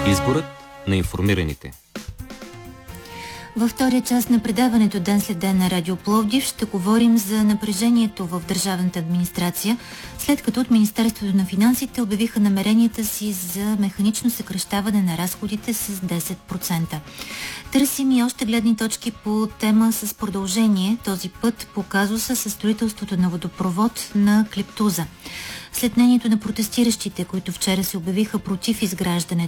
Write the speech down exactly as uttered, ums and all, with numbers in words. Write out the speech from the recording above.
Изборът на информираните. Във втория част на предаването Ден след ден на Радио Пловдив ще говорим за напрежението в държавната администрация, след като от Министерството на финансите обявиха намеренията си за механично съкращаване на разходите с десет процента. Търсим и още гледни точки по тема с продължение, този път по казуса със строителството на водопровод на Клептуза. След мнението на протестиращите, които вчера се обявиха против изграждането